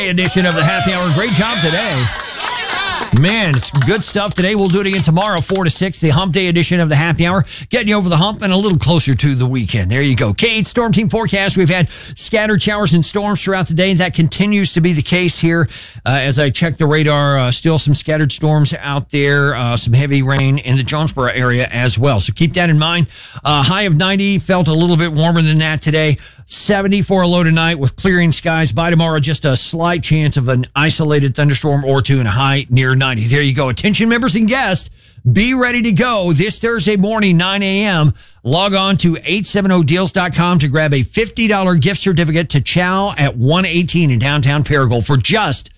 Edition of the Happy Hour. Great job today. Man, it's good stuff today. We'll do it again tomorrow, 4 to 6, the Hump Day edition of the Happy Hour, getting you over the hump and a little closer to the weekend. There you go. K8 Storm Team forecast. We've had scattered showers and storms throughout the day. That continues to be the case here. As I check the radar, still some scattered storms out there, some heavy rain in the Jonesboro area as well. So keep that in mind. High of 90, felt a little bit warmer than that today. 70 for a low tonight with clearing skies. By tomorrow, just a slight chance of an isolated thunderstorm or two and a high near 90. There you go. Attention, members and guests. Be ready to go this Thursday morning, 9 a.m. Log on to 870deals.com to grab a $50 gift certificate to Chow at 118 in downtown Paragould for just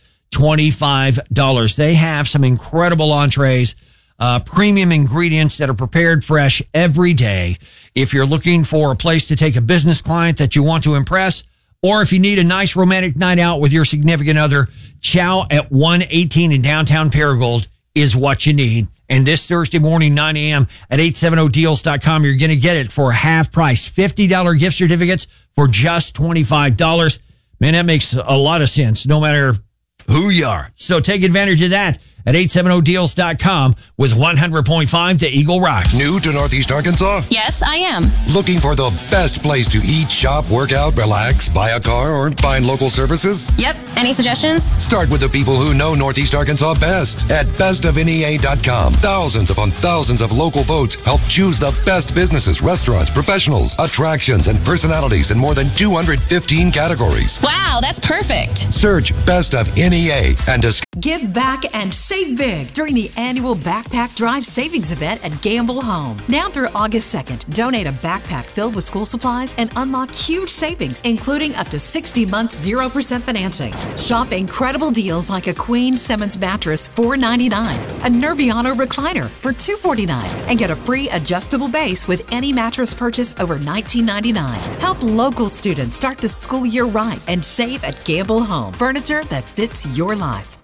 $25. They have some incredible entrees. Premium ingredients that are prepared fresh every day. If you're looking for a place to take a business client that you want to impress, or if you need a nice romantic night out with your significant other, Chow at 118 in downtown Paragould is what you need. And this Thursday morning, 9 a.m. at 870deals.com, you're going to get it for half price. $50 gift certificates for just $25. Man, that makes a lot of sense, no matter who you are. So take advantage of that at 870deals.com with 100.5 to Eagle Rocks. New to Northeast Arkansas? Yes, I am. Looking for the best place to eat, shop, work out, relax, buy a car, or find local services? Yep. Any suggestions? Start with the people who know Northeast Arkansas best at bestofnea.com. Thousands upon thousands of local votes help choose the best businesses, restaurants, professionals, attractions, and personalities in more than 215 categories. Wow, that's perfect. Search Best of NEA and discover. Give back and save big during the annual Backpack Drive Savings Event at Gamble Home. Now through August 2nd, donate a backpack filled with school supplies and unlock huge savings, including up to 60 months 0% financing. Shop incredible deals like a Queen Simmons mattress $4.99, a Nerviano recliner for $2.49, and get a free adjustable base with any mattress purchase over $19.99. Help local students start the school year right and save at Gamble Home. Furniture that fits your life.